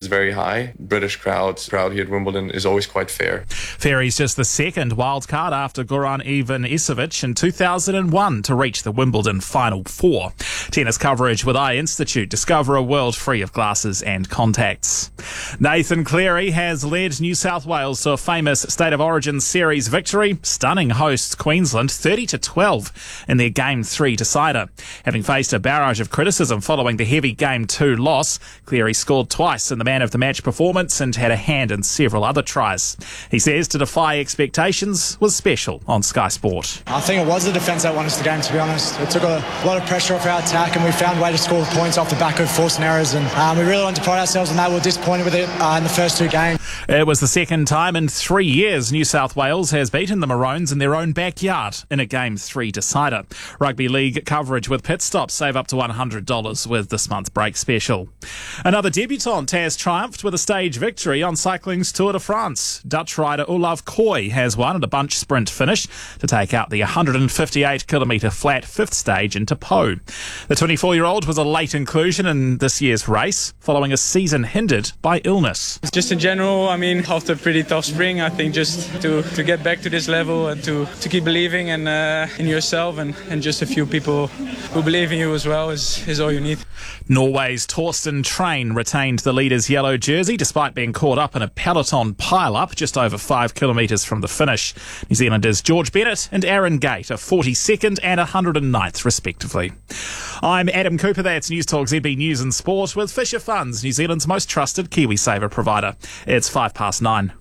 very high. British crowd here at Wimbledon is always quite fair. Ferry's just the second wildcard after Goran Ivanisevic in 2001 to reach the Wimbledon Final Four. Tennis coverage with Eye Institute. Discover a world free of glasses and contacts. Nathan Cleary has led New South Wales to a famous State of Origin Series victory, stunning hosts Queensland 30-12 in their Game 3 decider. Having faced a barrage of criticism following the heavy Game 2 loss, Cleary scored twice in the man of the match performance and had a hand in several other tries. He says to defy expectations was special on Sky Sport. I think it was the defence that won us the game, to be honest. It took a lot of pressure off our attack and we found a way to score points off the back of forcing errors, and we really wanted to pride ourselves on that. We were disappointed with it in the first two games. It was the second time in 3 years New South Wales has beaten the Maroons in their own backyard in a Game 3 decider. Rugby League coverage with pit stops. Save up to $100 with this month's break special. Another debutante has triumphed with a stage victory on cycling's Tour de France. Dutch rider Olav Kooi has won at a bunch sprint finish to take out the 158-kilometre flat fifth stage into Po. The 24-year-old was a late inclusion in this year's race following a season hindered by illness. Just in general, after a pretty tough spring, I think just to get back to this level and to keep believing in yourself and just a few people who believe in you as well is all you need. Norway's Torsten Train retained the leader's yellow jersey despite being caught up in a peloton pile-up just over 5 kilometres from the finish. New Zealanders George Bennett and Aaron Gate are 42nd and 109th respectively. I'm Adam Cooper. That's News Talk ZB News and Sport with Fisher Funds, New Zealand's most trusted KiwiSaver provider. It's 9:05.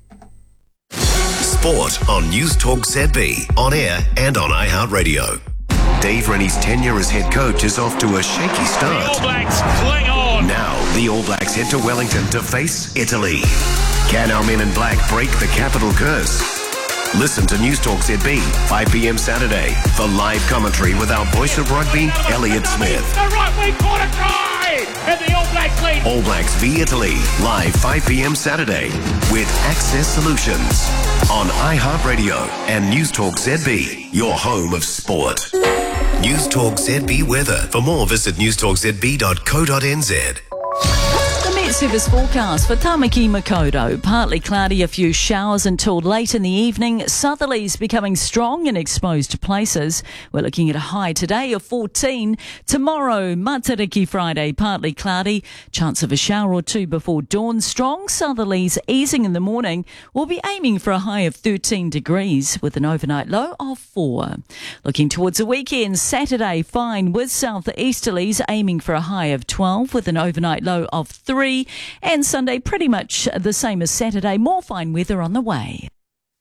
Sport on News Talk ZB, on air and on iHeartRadio. Dave Rennie's tenure as head coach is off to a shaky start. The All Blacks cling on. Now, the All Blacks head to Wellington to face Italy. Can our men in black break the capital curse? Listen to News Talk ZB, 5 p.m. Saturday, for live commentary with our voice of rugby, Elliot Smith. The right wing corner try, and the All Blacks lead. All Blacks v Italy, live 5 p.m. Saturday, with Access Solutions on iHeartRadio and News Talk ZB, your home of sport. News Talk ZB weather. For more, visit newstalkzb.co.nz. Service forecast for Tamaki Makaurau. Partly cloudy, a few showers until late in the evening. Southerlies becoming strong in exposed places. We're looking at a high today of 14. Tomorrow, Matariki Friday, partly cloudy. Chance of a shower or two before dawn. Strong southerlies easing in the morning. We'll be aiming for a high of 13 degrees with an overnight low of 4. Looking towards the weekend, Saturday fine with southeasterlies aiming for a high of 12 with an overnight low of 3. And Sunday pretty much the same as Saturday, more fine weather on the way.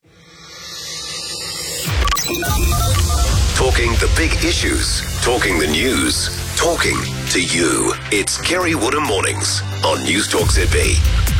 Talking the big issues, talking the news, talking to you. It's Kerry Woodham Mornings on News Talk ZB.